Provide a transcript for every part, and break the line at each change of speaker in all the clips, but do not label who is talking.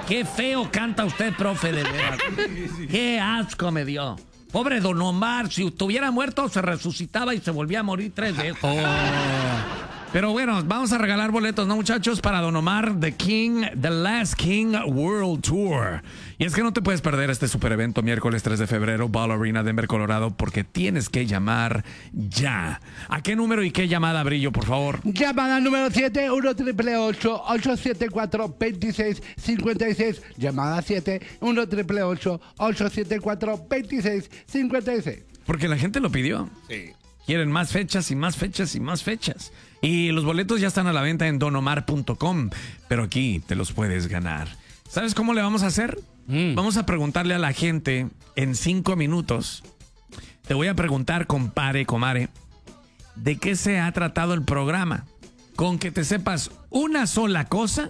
Qué feo canta usted, profe, de veras. Qué asco me dio. Pobre Don Omar, si estuviera muerto se resucitaba y se volvía a morir 3 veces. Pero bueno, vamos a regalar boletos, ¿no, muchachos? Para Don Omar, The Last King World Tour. Y es que no te puedes perder este super evento miércoles 3 de febrero, Ball Arena, Denver, Colorado, porque tienes que llamar ya. ¿A qué número y qué llamada, Brillo, por favor?
Llamada número 7, 1-888-874-2656. Llamada 7, 1-888-874-2656.
Porque la gente lo pidió.
Sí.
Quieren más fechas y más fechas y más fechas. Y los boletos ya están a la venta en donomar.com, pero aquí te los puedes ganar. ¿Sabes cómo le vamos a hacer? Vamos a preguntarle a la gente en 5 minutos. Te voy a preguntar, compadre, comare, ¿de qué se ha tratado el programa? Con que te sepas una sola cosa,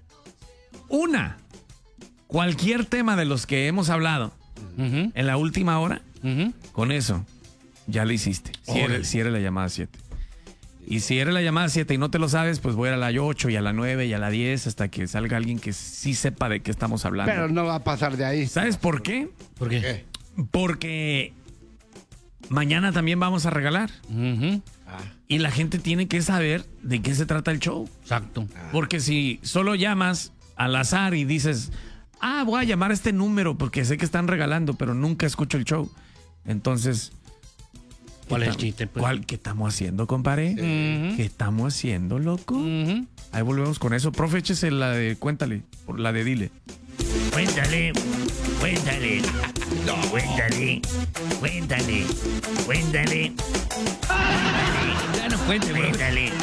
cualquier tema de los que hemos hablado en la última hora, con eso ya lo hiciste. Si eres la llamada 7. Y si eres la llamada 7 y no te lo sabes, pues voy a la 8 y a la 9 y a la 10 hasta que salga alguien que sí sepa de qué estamos hablando.
Pero no va a pasar de ahí.
¿Sabes por qué?
¿Por qué?
Porque mañana también vamos a regalar. Y la gente tiene que saber de qué se trata el show.
Exacto.
Porque si solo llamas al azar y dices, voy a llamar a este número porque sé que están regalando, pero nunca escucho el show. Entonces,
¿cuál es el chiste, pues?
¿qué estamos haciendo, compadre? ¿Qué estamos haciendo, loco? Ahí volvemos con eso. Profe, échese la de cuéntale, por la de dile.
Cuéntale.
No.
Cuéntale.
Ya no cuente, bro.
Cuéntale.